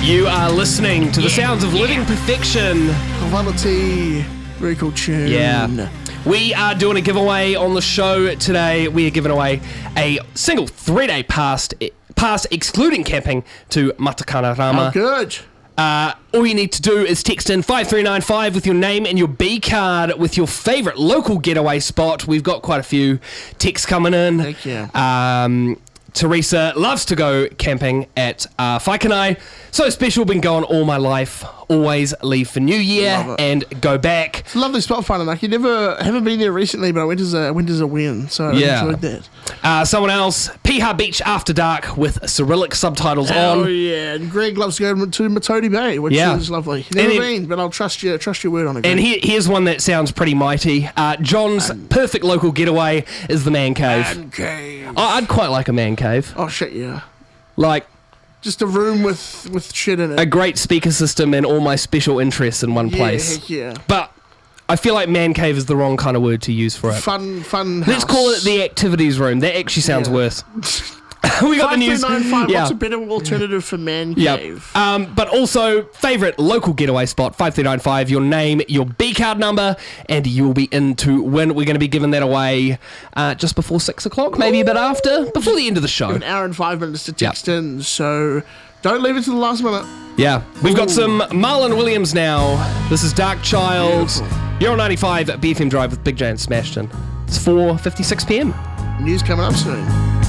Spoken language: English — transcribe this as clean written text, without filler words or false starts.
You are listening to the sounds of Living Perfection. Quality. Very cool tune. Yeah. We are doing a giveaway on the show today. We are giving away a single 3-day pass excluding camping to Matakanarama. Oh, good. All you need to do is text in 5395 with your name and your B card with your favourite local getaway spot. We've got quite a few texts coming in. Thank you. Teresa loves to go camping at Whaikanai. So special, been going all my life. Always leave for New Year and go back. It's a lovely spot, Whananaki. Haven't been there recently, but I went as a win, so I enjoyed that. Someone else, Piha Beach After Dark with Cyrillic subtitles on. Oh yeah, and Greg loves to go to Matodi Bay, which is lovely. Never been, but I'll trust your word on it. And here's one that sounds pretty mighty. John's perfect local getaway is the Man Cave. Man Cave. I'd quite like a Man Cave. Oh shit, yeah. Like just a room with shit in it. A great speaker system and all my special interests in one place. Heck yeah. But I feel like Man Cave is the wrong kind of word to use for it. Fun Let's house. call it the activities room. That actually sounds worse. We got the news. 5395, what's a better alternative for Man Cave? But also, favourite local getaway spot, 5395, your name, your B card number, and you will be in to win. We're going to be giving that away just before 6 o'clock, maybe a bit after, before the end of the show. An hour and 5 minutes to text in, so don't leave it to the last minute. Yeah, we've got some Marlon Williams now. This is Dark Child. Beautiful. You're on 95 BFM Drive with Big J and Smashton. It's 4:56 p.m. News coming up soon.